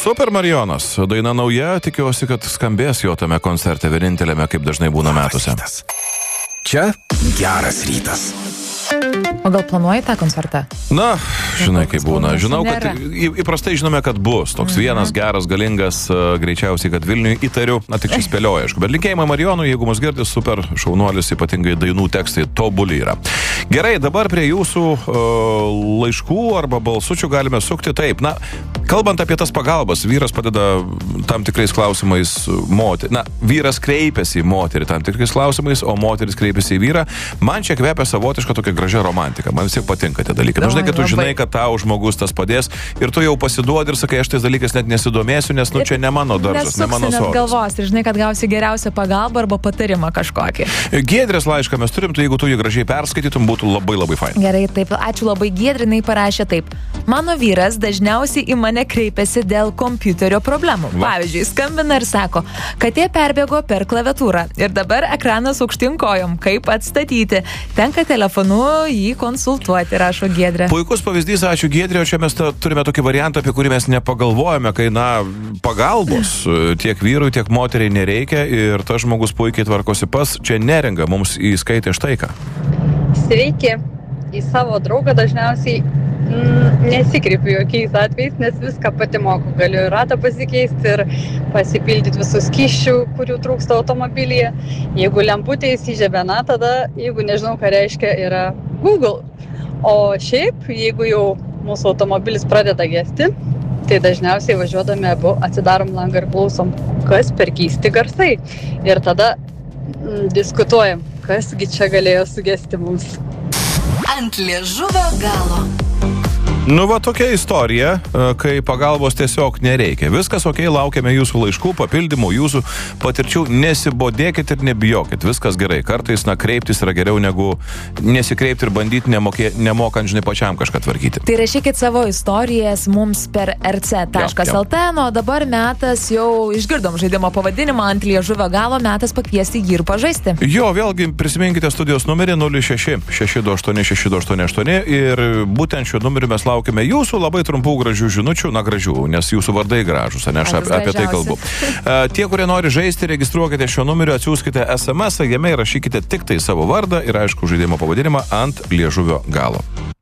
Super Marijonas, daina nauja, tikiuosi, kad skambės jo tame koncerte vienintelėme, kaip dažnai būna metuose. Čia geras rytas. O gal planuoji tą koncertą? Na, žinai, kaip būna. Žinau, kad įprastai žinome, kad bus toks vienas geras, galingas, greičiausiai, kad Vilniui įtariu, na tik čia spėlioju, aišku. Bet linkėjimai Marijonui, jeigu mus girdi, super šaunuolis, ypatingai dainų tekstai tobuli yra. Gerai, dabar prie jūsų laiškų arba balsučių galime sukti taip. Na, kalbant apie tas pagalbas, vyras padeda tam tikrais klausimais vyras kreipiasi į moterį tam tikrais klausimais, o moteris kreipiasi į vyrą. Man čia kvepia savotiška tokia gražia romantika. Man vis tiek patinka tie dalykai. Dažnai, kad tu žinai, kad tau žmogus tas padės ir tu jau pasiduodi ir sakai, aš tais dalykais net nesidomėsiu, nes čia ne mano daržas, ne mano sodas. Galvos ir žinai, kad gausi geriausią pagalbą arba patarimą kažkokį. Giedrės laišką mes turim, jeigu tu jį gražiai perskaitytum, būtų labai labai fain. Gerai, taip, ačiū labai Giedrinai, parašė taip. Mano vyras dažniausiai į mane kreipiasi dėl kompiuterio problemų. Pavyzdžiui, skambina ir sako, kad jie perbėgo per klaviatūrą ir dabar ekranas aukštyn kojom, kaip atstatyti. Tenka telefonu jį konsultuoti, rašo Giedrė. Puikus pavyzdys, ačiū Giedrė, o čia mes turime tokį variantą, apie kurį mes nepagalvojame, kai, pagalbos tiek vyrui, tiek moteriai nereikia ir tas žmogus puikiai tvarkosi pas. Čia Neringa mums įskaitė štai ką. Sveiki, į savo draugą dažniausiai nesikreipiu jokiais atvejais, nes viską pati moku. Galiu ir ratą pasikeisti ir pasipildyti visus skysčių, kurių trūksta automobilyje. Jeigu lemputė įsižiebė, tada, jeigu nežinau, ką reiškia, yra Google. O šiaip, jeigu jau mūsų automobilis pradeda gesti, tai dažniausiai važiuodami abu atsidarom langą ir klausom, kas per keisti garsai. Ir tada diskutuojam, kasgi čia galėjo sugesti mums. Ant liežuvio galo. Va tokia istorija, kai pagalbos tiesiog nereikia. Viskas ok, laukiame jūsų laiškų, papildymų, jūsų patirčių. Nesibodėkit ir nebijokit. Viskas gerai. Kartais, kreiptis yra geriau negu nesikreipti ir bandyti nemokant, pačiam kažką tvarkyti. Tai rašykit savo istorijas mums per rc.lt, o dabar metas jau išgirdom žaidimo pavadinimą ant liežuvio galo, metas pakviesti jį ir pažaisti. Jo, vėlgi prisiminkite studijos numerį 06 628 628 ir būtent šiuo numeriu mes laukime jūsų labai trumpų gražių žinučių, gražių, nes jūsų vardai gražus, aš apie tai kalbu. Tie, kurie nori žaisti, registruokite šiuo numeriu, atsiųskite SMS, jame įrašykite tik tai savo vardą ir aišku žaidimo pavadinimą ant liežuvio galo.